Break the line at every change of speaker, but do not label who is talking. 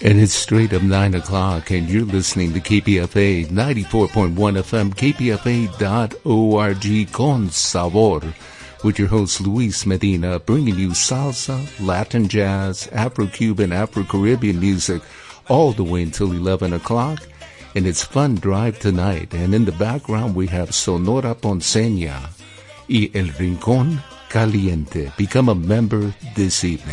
And it's straight up 9 o'clock, and you're listening to KPFA 94.1 FM, kpfa.org, Con Sabor, with your host Luis Medina, bringing you salsa, Latin jazz, Afro-Cuban, Afro-Caribbean music, all the way until 11 o'clock. And it's Fun Drive tonight, and in the background we have Sonora Ponceña y El Rincón Caliente. Become a member this evening.